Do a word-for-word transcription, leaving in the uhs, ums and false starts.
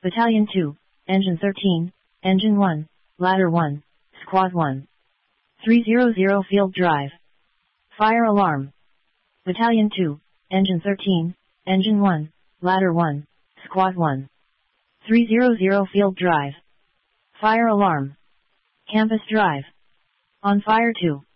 Battalion two, Engine thirteen, Engine one, Ladder one, Squad one. three hundred Field Drive. Fire Alarm. Battalion two, Engine thirteen, Engine one, Ladder one, Squad one. three hundred Field Drive. Fire Alarm. Campus Drive. On Fire two.